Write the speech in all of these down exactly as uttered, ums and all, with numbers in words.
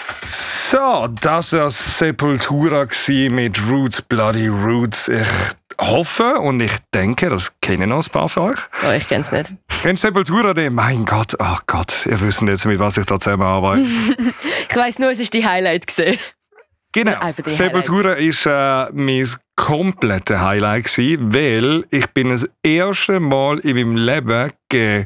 So, das war Sepultura mit Roots, Bloody Roots. Ich hoffe und ich denke, das kennen noch ein paar von euch. Oh, ich kenne es nicht. Kennst Sepultura nicht? Mein Gott, ach Gott, ihr wisst jetzt, mit was ich da zusammen arbeite. Ich weiss nur, es ist die Highlight gesehen. Genau, Sepultura war äh, mein komplettes Highlight gewesen, weil ich bin das erste Mal in meinem Leben ge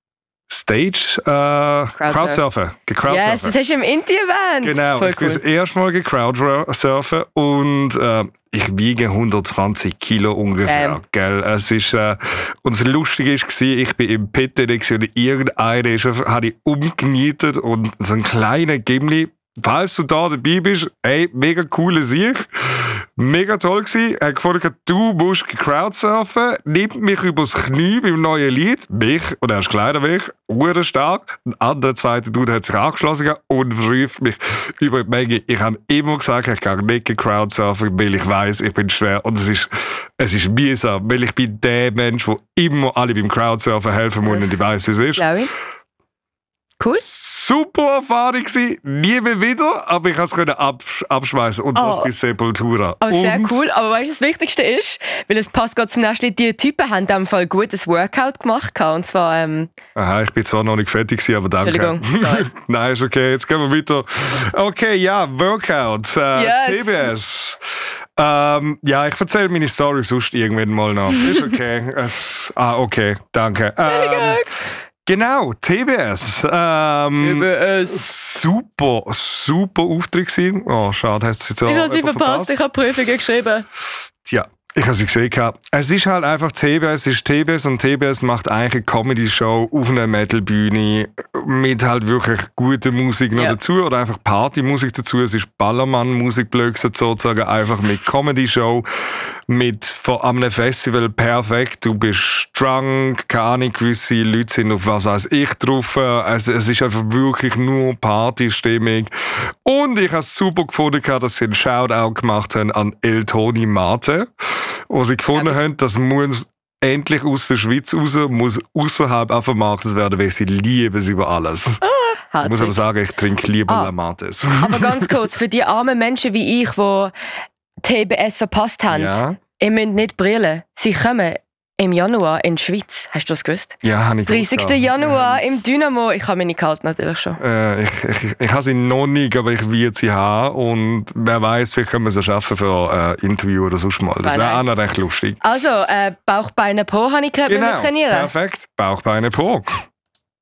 Stage äh, Crowdsurfen. Crowdsurfen. Yes, das hast du im Inti erwähnt. Genau, voll ich bin cool. das erste Mal gecrowdsurfen und äh, ich wiege hundertzwanzig Kilo ungefähr. Ähm. Gell? Es ist, äh, und das Lustige war, ich bin im P T D und irgendeiner ist, hat ich umgenietet und so ein kleiner Gimli. Falls du da dabei bist, ey, mega coole Sicht. Mega toll gsi. Er hat gefunden, du musst crowdsurfen, nimmt mich übers Knie beim neuen Lied. Mich, und er ist kleiner wie ich, ure stark. Ein anderer zweiter Dude hat sich angeschlossen und ruft mich über die Menge. Ich habe immer gesagt, ich kann nicht crowdsurfen, weil ich weiss, ich bin schwer. Und es ist, es ist mühsam, weil ich bin der Mensch, der immer alle beim Crowdsurfen helfen muss und ich weiss, wie es ist. Glaube ich. Cool. Super Erfahrung gewesen, nie mehr wieder, aber ich konnte es absch- abschmeißen und das Oh. bei Sepultura. Aber sehr und cool. Aber weißt du, das Wichtigste ist, weil es passt gerade zum nächsten Lied, die Typen haben in dem Fall ein gutes Workout gemacht. Und zwar, ähm, Aha, ich bin zwar noch nicht fertig gewesen, aber danke. Entschuldigung, sorry. Nein, ist okay, jetzt gehen wir weiter. Okay, ja, Workout, äh, Yes. T B S. Ähm, ja, ich erzähle meine Story sonst irgendwann mal noch. Ist okay. äh, ah, okay, danke. Ähm, genau, T B S. Ähm, über es. Super, super Auftritt gewesen. Oh, schade, hast du jetzt auch Ich habe sie jemand verpasst, ich habe Prüfungen geschrieben. Tja, ich habe sie gesehen. Es ist halt einfach T B S, es ist T B S und T B S macht eigentlich eine Comedy-Show auf einer Metal-Bühne mit halt wirklich guter Musik noch Ja. dazu oder einfach Partymusik dazu. Es ist Ballermann-Musik, blöd gesagt, sozusagen, einfach mit Comedy-Show, mit von einem Festival perfekt. Du bist drunk, keine Ahnung, gewisse Leute sind auf was weiß ich drauf. Also, es ist einfach wirklich nur Partystimmung. Und ich habe es super gefunden, dass sie einen Shoutout gemacht haben an El Toni Mate, wo sie gefunden Ja. haben, das muss endlich aus der Schweiz raus, muss außerhalb auch vermarktet werden, weil sie lieben es über alles. Ich muss aber Herzlich. sagen, ich trinke lieber Ah. Lamates. Aber ganz kurz, für die armen Menschen wie ich, die T B S verpasst haben, Ja, ihr müsst nicht brillen. Sie kommen im Januar in die Schweiz. Hast du das gewusst? ja, habe ich dreißigsten gewusst, ja. Januar im Dynamo. Ich habe meine Karte natürlich schon. Äh, ich, ich, ich habe sie noch nicht, aber ich werde sie haben. Und wer weiß, vielleicht können wir sie schaffen für ein äh, Interview oder sonst mal. Das Wäre wäre auch nice. noch recht lustig. Also, äh, Bauch, Beine, Po habe ich gehört, wenn wir trainieren. perfekt. Bauchbeine Po.